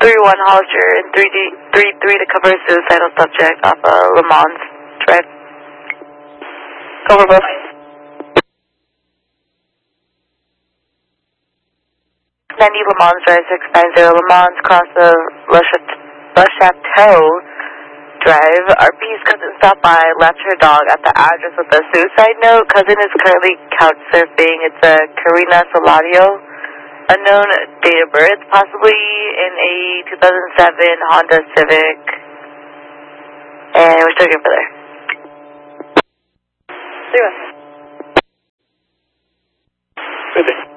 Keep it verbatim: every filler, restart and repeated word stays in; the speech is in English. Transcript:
three one Hollister and three D three three to cover suicidal subject off of Le Mans Drive. Cover both. ninety Le Mans Drive six nine zero Le Mans cross of Le Chateau Drive. R P's cousin stopped by, left her dog at the address with a suicide note. Cousin is currently couch surfing. It's a Karina Saladio. Unknown date of birth, possibly in a two thousand seven Honda Civic. And we're still looking for there. three one.